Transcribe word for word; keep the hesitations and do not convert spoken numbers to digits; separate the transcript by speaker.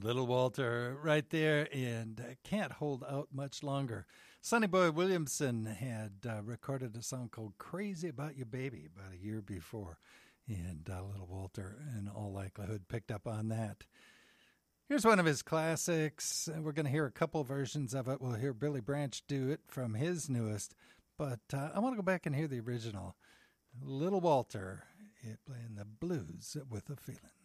Speaker 1: Little Walter right there, and uh, can't hold out much longer. Sonny Boy Williamson had uh, recorded a song called Crazy About You Baby about a year before, and uh, Little Walter in all likelihood picked up on that. Here's one of his classics. We're going to hear a couple versions of it. We'll hear Billy Branch do it from his newest, but uh, I want to go back and hear the original. Little Walter playing the blues with a feeling.